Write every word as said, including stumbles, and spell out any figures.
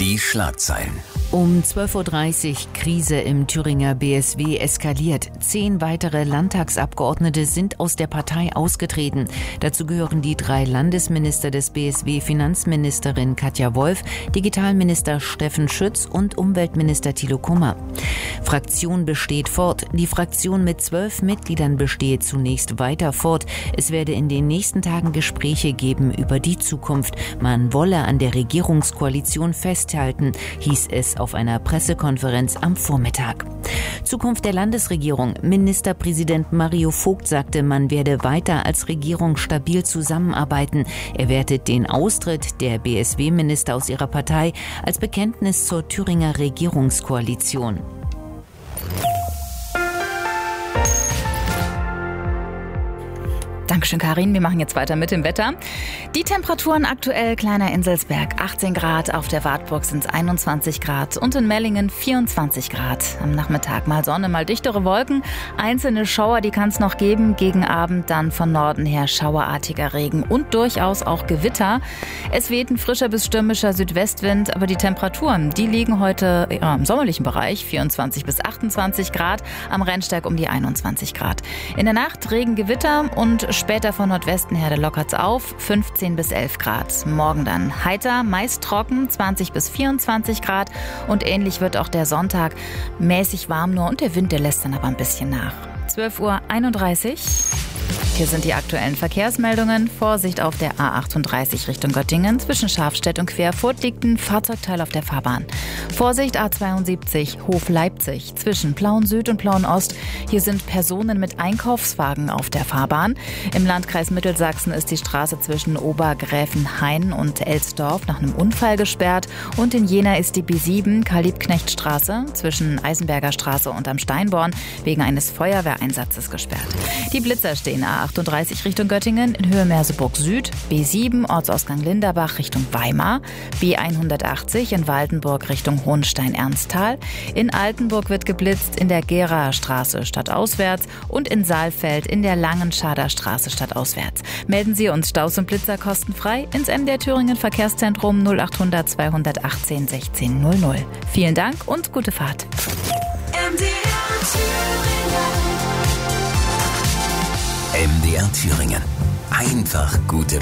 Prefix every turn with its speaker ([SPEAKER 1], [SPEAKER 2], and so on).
[SPEAKER 1] Die Schlagzeilen.
[SPEAKER 2] Um zwölf Uhr dreißig Krise im Thüringer B S W eskaliert. Zehn weitere Landtagsabgeordnete sind aus der Partei ausgetreten. Dazu gehören die drei Landesminister des B S W, Finanzministerin Katja Wolf, Digitalminister Steffen Schütz und Umweltminister Thilo Kummer. Fraktion besteht fort. Die Fraktion mit zwölf Mitgliedern besteht zunächst weiter fort. Es werde in den nächsten Tagen Gespräche geben über die Zukunft. Man wolle an der Regierungskoalition festhalten, hieß es auf einer Pressekonferenz am Vormittag. Zukunft der Landesregierung. Ministerpräsident Mario Vogt sagte, man werde weiter als Regierung stabil zusammenarbeiten. Er wertet den Austritt der B S W-Minister aus ihrer Partei als Bekenntnis zur Thüringer Regierungskoalition.
[SPEAKER 3] Dankeschön, Karin. Wir machen jetzt weiter mit dem Wetter. Die Temperaturen aktuell: Kleiner Inselsberg achtzehn Grad, auf der Wartburg sind es einundzwanzig Grad und in Mellingen vierundzwanzig Grad. Am Nachmittag mal Sonne, mal dichtere Wolken. Einzelne Schauer, die kann es noch geben. Gegen Abend dann von Norden her schauerartiger Regen und durchaus auch Gewitter. Es weht ein frischer bis stürmischer Südwestwind, aber die Temperaturen, die liegen heute ja, im sommerlichen Bereich, vierundzwanzig bis achtundzwanzig Grad, am Rennsteig um die einundzwanzig Grad. In der Nacht Regen, Gewitter und später von Nordwesten her lockert's auf, fünfzehn bis elf Grad. Morgen dann heiter, meist trocken, zwanzig bis vierundzwanzig Grad. Und ähnlich wird auch der Sonntag, mäßig warm nur und der Wind, der lässt dann aber ein bisschen nach. zwölf Uhr einunddreißig. Hier sind die aktuellen Verkehrsmeldungen. Vorsicht auf der A achtunddreißig Richtung Göttingen. Zwischen Schafstedt und Querfurt liegt ein Fahrzeugteil auf der Fahrbahn. Vorsicht A zweiundsiebzig Hof Leipzig. Zwischen Plauen Süd und Plauen Ost. Hier sind Personen mit Einkaufswagen auf der Fahrbahn. Im Landkreis Mittelsachsen ist die Straße zwischen Obergräfenhain und Elsdorf nach einem Unfall gesperrt. Und in Jena ist die B sieben Karl-Liebknecht-Straße zwischen Eisenberger Straße und am Steinborn wegen eines Feuerwehreinsatzes gesperrt. Die Blitzer stehen A achtunddreißig Richtung Göttingen in Höhe Merseburg Süd, B sieben Ortsausgang Linderbach Richtung Weimar, B hundertachtzig in Waldenburg Richtung Hohenstein-Ernsthal. In Altenburg wird geblitzt in der Geraer Straße stadtauswärts und in Saalfeld in der Langenschader Straße stadtauswärts. Melden Sie uns Staus und Blitzer kostenfrei ins M D R Thüringen Verkehrszentrum null achthundert zweihundertachtzehn sechzehn null null. Vielen Dank und gute Fahrt.
[SPEAKER 1] M D R Thüringen. Einfach gute